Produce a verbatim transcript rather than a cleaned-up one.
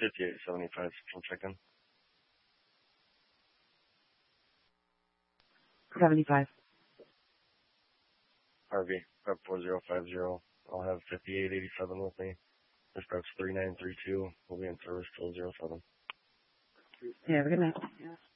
fifty-eight seventy-five, central check-in. seventy-five. Harvey, prep four zero five zero. I'll have fifty-eight eighty-seven with me. This prep's three nine three two. We'll be in service till zero seven. Yeah, have a good night. Yeah.